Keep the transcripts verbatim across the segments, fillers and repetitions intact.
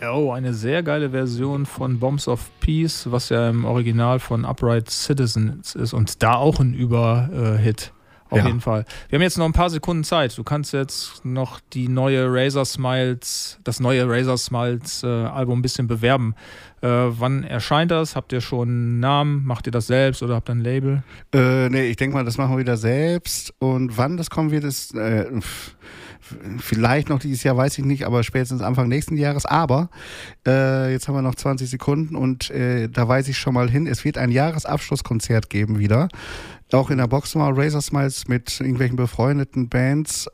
Oh, eine sehr geile Version von Bombs of Peace, was ja im Original von Upright Citizens ist und da auch ein Überhit. Auf ja. jeden Fall. Wir haben jetzt noch ein paar Sekunden Zeit. Du kannst jetzt noch die neue Razor Smiles, das neue Razor Smiles äh, Album ein bisschen bewerben. Äh, wann erscheint das? Habt ihr schon einen Namen? Macht ihr das selbst oder habt ihr ein Label? Äh, nee, ich denke mal, das machen wir wieder selbst. Und wann das kommen wird, ist äh, vielleicht noch dieses Jahr, weiß ich nicht, aber spätestens Anfang nächsten Jahres. Aber äh, jetzt haben wir noch zwanzig Sekunden und äh, da weise ich schon mal hin, es wird ein Jahresabschlusskonzert geben wieder. Auch in der Boxmau Razor Smiles mit irgendwelchen befreundeten Bands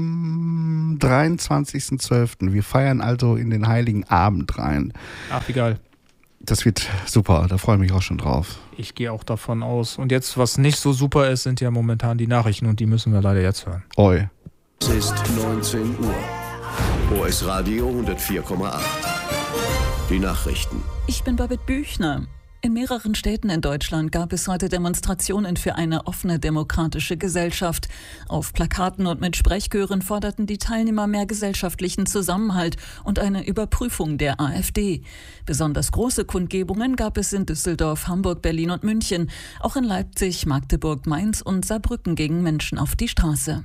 am dreiundzwanzigsten zwölften Wir feiern also in den Heiligen Abend rein. Ach, wie geil. Das wird super, da freue ich mich auch schon drauf. Ich gehe auch davon aus. Und jetzt, was nicht so super ist, sind ja momentan die Nachrichten und die müssen wir leider jetzt hören. Oi. Es ist neunzehn Uhr. O S Radio hundertvier Komma acht. Die Nachrichten. Ich bin Babette Büchner. In mehreren Städten in Deutschland gab es heute Demonstrationen für eine offene demokratische Gesellschaft. Auf Plakaten und mit Sprechchören forderten die Teilnehmer mehr gesellschaftlichen Zusammenhalt und eine Überprüfung der AfD. Besonders große Kundgebungen gab es in Düsseldorf, Hamburg, Berlin und München. Auch in Leipzig, Magdeburg, Mainz und Saarbrücken gingen Menschen auf die Straße.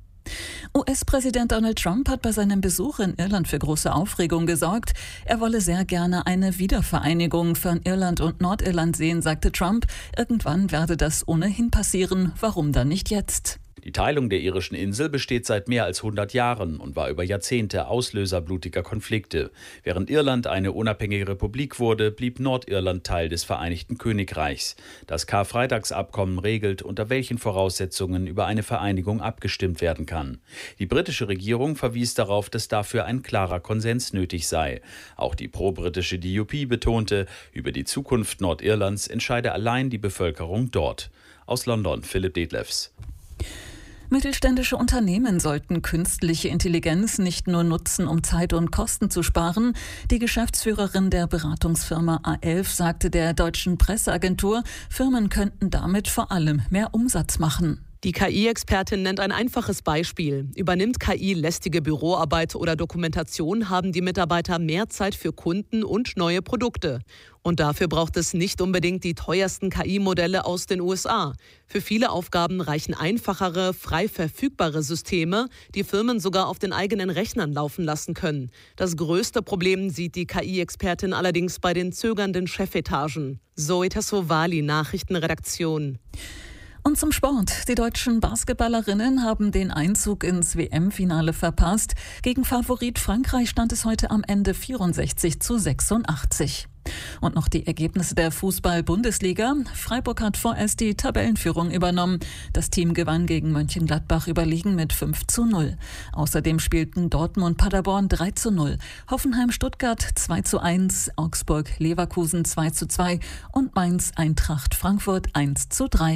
U S-Präsident Donald Trump hat bei seinem Besuch in Irland für große Aufregung gesorgt. Er wolle sehr gerne eine Wiedervereinigung von Irland und Nordirland sehen, sagte Trump. Irgendwann werde das ohnehin passieren. Warum dann nicht jetzt? Die Teilung der irischen Insel besteht seit mehr als hundert Jahren und war über Jahrzehnte Auslöser blutiger Konflikte. Während Irland eine unabhängige Republik wurde, blieb Nordirland Teil des Vereinigten Königreichs. Das Karfreitagsabkommen regelt, unter welchen Voraussetzungen über eine Vereinigung abgestimmt werden kann. Die britische Regierung verwies darauf, dass dafür ein klarer Konsens nötig sei. Auch die pro-britische D U P betonte, über die Zukunft Nordirlands entscheide allein die Bevölkerung dort. Aus London, Philipp Detlefs. Mittelständische Unternehmen sollten künstliche Intelligenz nicht nur nutzen, um Zeit und Kosten zu sparen. Die Geschäftsführerin der Beratungsfirma A elf sagte der deutschen Presseagentur, Firmen könnten damit vor allem mehr Umsatz machen. Die K I-Expertin nennt ein einfaches Beispiel. Übernimmt K I lästige Büroarbeit oder Dokumentation, haben die Mitarbeiter mehr Zeit für Kunden und neue Produkte. Und dafür braucht es nicht unbedingt die teuersten K I-Modelle aus den U S A. Für viele Aufgaben reichen einfachere, frei verfügbare Systeme, die Firmen sogar auf den eigenen Rechnern laufen lassen können. Das größte Problem sieht die K I-Expertin allerdings bei den zögernden Chefetagen. Zoe Tassovali, Nachrichtenredaktion. Und zum Sport. Die deutschen Basketballerinnen haben den Einzug ins W M-Finale verpasst. Gegen Favorit Frankreich stand es heute am Ende vierundsechzig zu sechsundachtzig. Und noch die Ergebnisse der Fußball-Bundesliga. Freiburg hat vorerst die Tabellenführung übernommen. Das Team gewann gegen Mönchengladbach überlegen mit fünf zu null. Außerdem spielten Dortmund-Paderborn drei zu null, Hoffenheim-Stuttgart zwei zu eins, Augsburg-Leverkusen zwei zu zwei und Mainz-Eintracht-Frankfurt eins zu drei.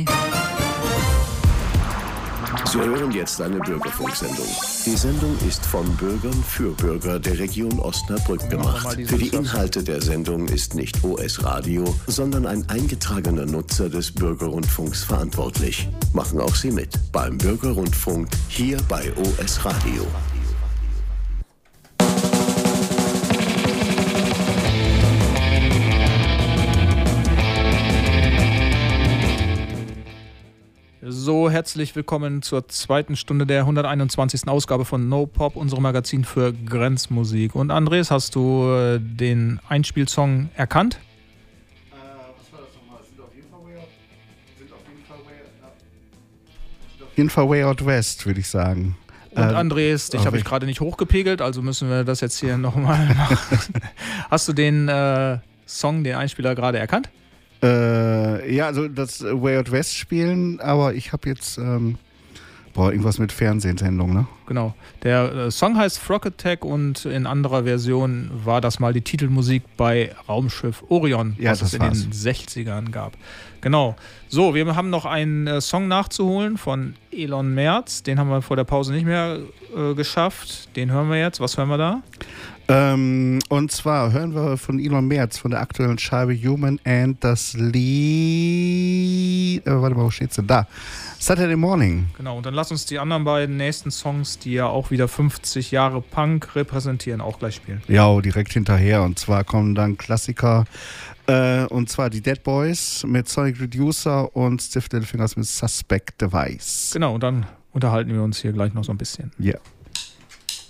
Sie hören jetzt eine Bürgerfunksendung. Die Sendung ist von Bürgern für Bürger der Region Osnabrück gemacht. Für die Inhalte der Sendung ist nicht O S Radio, sondern ein eingetragener Nutzer des Bürgerrundfunks verantwortlich. Machen auch Sie mit beim Bürgerrundfunk hier bei O S Radio. So, herzlich willkommen zur zweiten Stunde der hunderteinundzwanzigsten Ausgabe von No Pop, unserem Magazin für Grenzmusik. Und Andres, hast du äh, den Einspielsong erkannt? Äh, was war das nochmal? Sind auf jeden Fall Way Out, sind auf jeden Fall Way, äh, auf jeden Fall Way Out West, würde ich sagen. Und äh, Andres, dich habe ich gerade nicht hochgepegelt, also müssen wir das jetzt hier nochmal machen. Hast du den äh, Song, den Einspieler gerade erkannt? Äh, ja, also das Way Out West spielen, aber ich habe jetzt ähm, boah, irgendwas mit Fernsehsendung, ne? Genau. Der äh, Song heißt Frog Attack und in anderer Version war das mal die Titelmusik bei Raumschiff Orion, ja, was es in den sechzigern gab. Genau. So, wir haben noch einen äh, Song nachzuholen von Elon Merz. Den haben wir vor der Pause nicht mehr äh, geschafft. Den hören wir jetzt. Was hören wir da? Ähm, und zwar hören wir von Elon Merz von der aktuellen Scheibe Human and das Lied. Äh, warte mal, wo steht's denn da? Saturday Morning. Genau, und dann lass uns die anderen beiden nächsten Songs, die ja auch wieder fünfzig Jahre Punk repräsentieren, auch gleich spielen. Ja, direkt hinterher. Und zwar kommen dann Klassiker. Äh, und zwar die Dead Boys mit Sonic Reducer und Stiff Little Fingers mit Suspect Device. Genau, und dann unterhalten wir uns hier gleich noch so ein bisschen. Ja. Yeah.